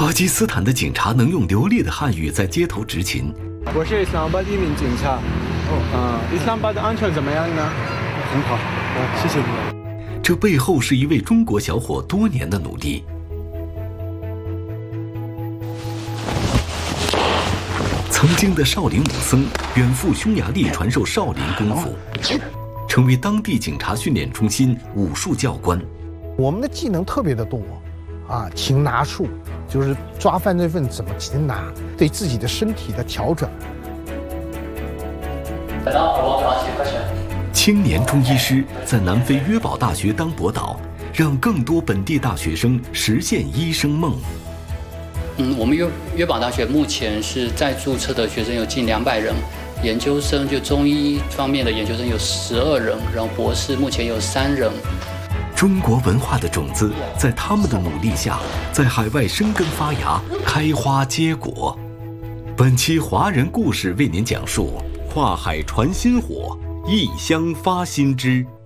巴基斯坦的警察能用流利的汉语在街头执勤。 我是伊斯兰巴的一名警察。伊斯兰巴的安全怎么样呢？ 很好，谢谢你。 这背后是一位中国小伙多年的努力。曾经的少林武僧远赴匈牙利传授少林功夫，成为当地警察训练中心武术教官。 我们的技能特别的多，擒拿术就是抓犯罪分子怎么擒拿，对自己的身体的调整。 青年中医师在南非约堡大学当博导，让更多本地大学生实现医生梦。 我们约堡大学目前是在注册的学生有近200人，研究生就中医方面的研究生有12人，然后博士目前有3人。 中国文化的种子在他们的努力下，在海外生根发芽，开花结果。本期华人故事为您讲述：跨海传薪火，异乡发新知。